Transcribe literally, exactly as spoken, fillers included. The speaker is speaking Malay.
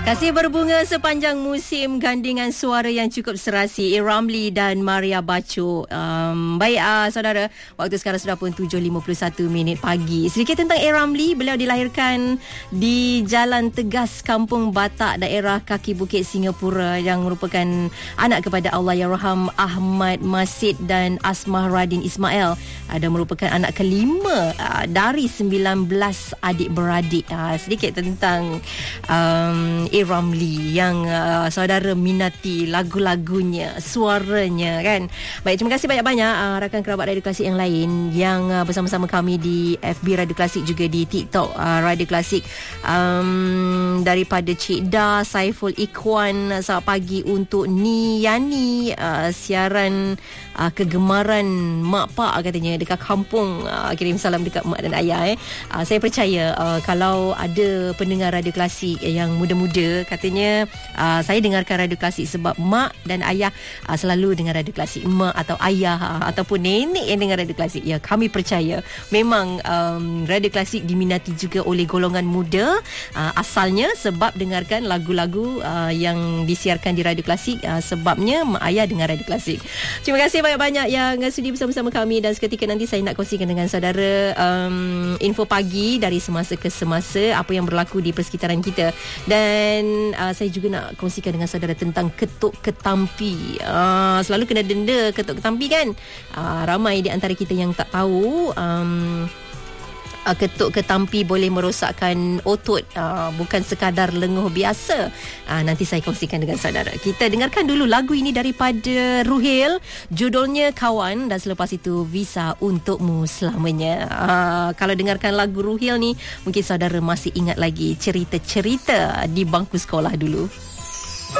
Kasih berbunga sepanjang musim, gandingan suara yang cukup serasi, A. Ramli dan Maria Baco. Um, baik uh, saudara, waktu sekarang sudah pun tujuh lima puluh satu minit pagi. Sedikit tentang A. Ramli, beliau dilahirkan di Jalan Tegas, Kampung Batak, daerah kaki Bukit Singapura, yang merupakan anak kepada Allahyarham Ahmad Masid dan Asmah Radin Ismail, uh, dan merupakan anak kelima uh, dari sembilan belas adik-beradik. Uh, sedikit tentang um, A. Ramli yang uh, saudara minati lagu-lagunya, suaranya kan. Baik, terima kasih banyak-banyak uh, rakan kerabat Radio Klasik yang lain yang uh, bersama-sama kami di F B Radio Klasik, juga di TikTok uh, Radio Klasik. Um, daripada Cik Da, Saiful Ikhwan, selamat pagi untuk Ni Yani, uh, siaran uh, kegemaran mak pak katanya dekat kampung. Uh, kirim salam dekat mak dan ayah. Eh. Uh, saya percaya uh, kalau ada pendengar Radio Klasik yang muda-muda, katanya uh, saya dengarkan Radio Klasik sebab mak dan ayah uh, selalu dengar Radio Klasik. Mak atau ayah uh, ataupun nenek yang dengar Radio Klasik, ya, kami percaya memang um, Radio Klasik diminati juga oleh golongan muda uh, asalnya, sebab dengarkan lagu-lagu uh, yang disiarkan di Radio Klasik. Uh, sebabnya mak ayah dengar Radio Klasik. Terima kasih banyak-banyak yang sudi bersama-sama kami, dan seketika nanti saya nak kongsikan dengan saudara um, info pagi dari semasa ke semasa, apa yang berlaku di persekitaran kita. Dan uh, saya juga nak kongsikan dengan saudara tentang ketuk ketampi. Uh, selalu kena denda ketuk ketampi kan. Uh, ramai di antara kita yang tak tahu um, uh, ketuk ketampi boleh merosakkan otot, uh, bukan sekadar lenguh biasa. Uh, nanti saya kongsikan dengan saudara. Kita dengarkan dulu lagu ini daripada Ruhil, judulnya Kawan, dan selepas itu Visa Untukmu Selamanya. Uh, kalau dengarkan lagu Ruhil ni, mungkin saudara masih ingat lagi cerita-cerita di bangku sekolah dulu.